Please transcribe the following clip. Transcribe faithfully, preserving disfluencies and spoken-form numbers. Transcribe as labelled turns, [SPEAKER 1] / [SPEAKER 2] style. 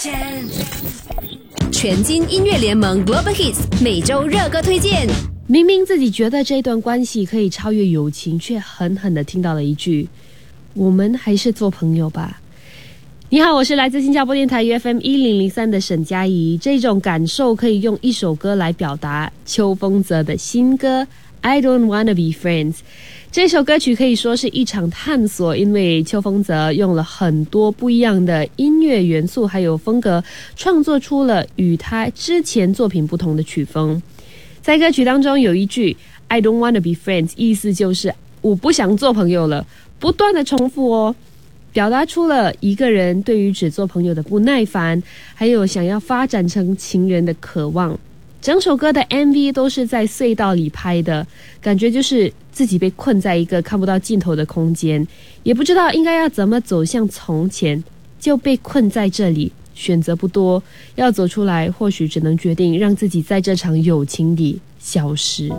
[SPEAKER 1] 全金音乐联盟 Global Hits 每周热歌推荐。
[SPEAKER 2] 明明自己觉得这段关系可以超越友情，却狠狠地听到了一句：我们还是做朋友吧。你好，我是来自新加坡电台 U F M 一零零三的沈佳宜。这种感受可以用一首歌来表达，邱锋泽的新歌 I Don't Wanna Be Friends。 这首歌曲可以说是一场探索，因为邱锋泽用了很多不一样的音乐元素还有风格，创作出了与他之前作品不同的曲风。在歌曲当中有一句 I don't wanna be friends， 意思就是我不想做朋友了，不断的重复哦，表达出了一个人对于只做朋友的不耐烦，还有想要发展成情人的渴望。整首歌的 M V 都是在隧道里拍的，感觉就是自己被困在一个看不到尽头的空间，也不知道应该要怎么走向从前，就被困在这里，选择不多，要走出来或许只能决定让自己在这场友情里消失。